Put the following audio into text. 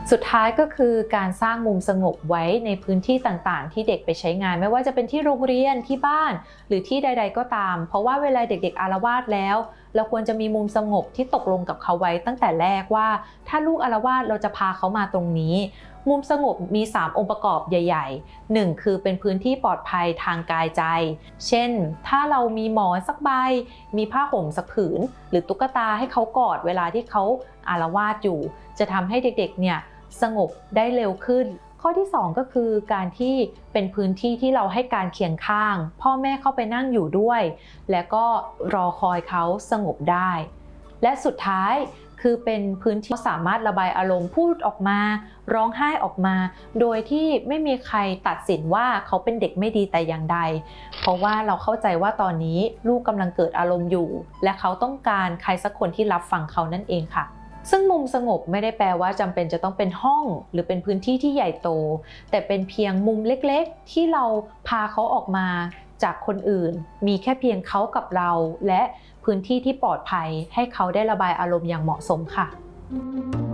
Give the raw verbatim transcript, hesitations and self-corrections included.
สุดท้ายก็คือการสร้างมุมสงบไว้ในพื้นที่ต่างๆที่เด็กไปใช้งานไม่ว่าจะเป็นที่โรงเรียนที่บ้านหรือที่ใดๆก็ตามเพราะว่าเวลาเด็กๆอาละวาดแล้วเราควรจะมีมุมสงบที่ตกลงกับเขาไว้ตั้งแต่แรกว่าถ้าลูกอาละวาดเราจะพาเขามาตรงนี้มุมสงบมีสามองค์ประกอบใหญ่ๆหนึ่งคือเป็นพื้นที่ปลอดภัยทางกายใจเช่นถ้าเรามีหมอนสักใบมีผ้าห่มสักผืนหรือตุ๊กตาให้เขากอดเวลาที่เขาอาละวาดอยู่จะทำให้เด็กๆเนี่ยสงบได้เร็วขึ้นข้อที่สองก็คือการที่เป็นพื้นที่ที่เราให้การเคียงข้างพ่อแม่เข้าไปนั่งอยู่ด้วยและก็รอคอยเขาสงบได้และสุดท้ายคือเป็นพื้นที่สามารถระบายอารมณ์พูดออกมาร้องไห้ออกมาโดยที่ไม่มีใครตัดสินว่าเขาเป็นเด็กไม่ดีแต่อย่างใดเพราะว่าเราเข้าใจว่าตอนนี้ลูกกำลังเกิดอารมณ์อยู่และเขาต้องการใครสักคนที่รับฟังเขานั่นเองค่ะซึ่งมุมสงบไม่ได้แปลว่าจำเป็นจะต้องเป็นห้องหรือเป็นพื้นที่ที่ใหญ่โตแต่เป็นเพียงมุมเล็กๆที่เราพาเขาออกมาจากคนอื่นมีแค่เพียงเขากับเราและพื้นที่ที่ปลอดภัยให้เขาได้ระบายอารมณ์อย่างเหมาะสมค่ะ